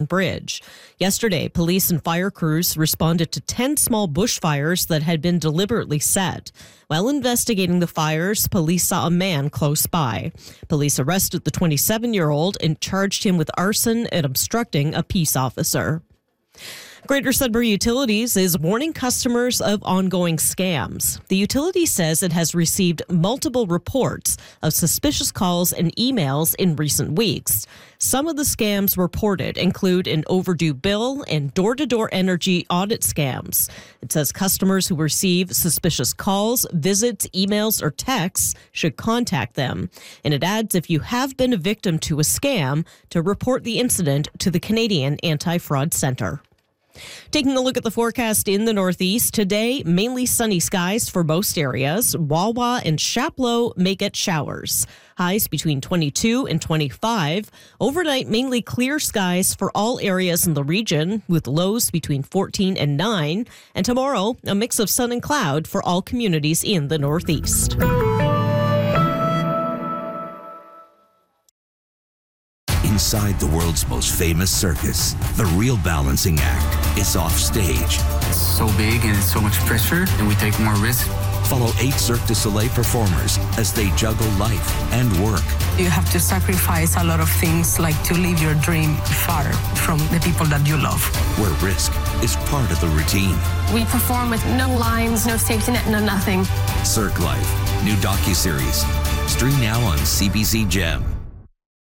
Bridge. Yesterday, police and fire crews responded to 10 small bushfires that had been deliberately set. While investigating the fires, police saw a man close by. Police arrested the 27-year-old and charged him with arson and obstructing a peace officer. Greater Sudbury Utilities is warning customers of ongoing scams. The utility says it has received multiple reports of suspicious calls and emails in recent weeks. Some of the scams reported include an overdue bill and door-to-door energy audit scams. It says customers who receive suspicious calls, visits, emails, or texts should contact them. And it adds if you have been a victim to a scam, to report the incident to the Canadian Anti-Fraud Centre. Taking a look at the forecast in the Northeast, today, mainly sunny skies for most areas. Wawa and Chapleau may get showers. Highs between 22 and 25. Overnight, mainly clear skies for all areas in the region, with lows between 14 and 9. And tomorrow, a mix of sun and cloud for all communities in the Northeast. Inside the world's most famous circus, the real balancing act is off stage. It's so big and it's so much pressure, and we take more risk. Follow 8 Cirque du Soleil performers as they juggle life and work. You have to sacrifice a lot of things, like to live your dream far from the people that you love. Where risk is part of the routine. We perform with no lines, no safety net, no nothing. Cirque Life, new docuseries. Stream now on CBC Gem.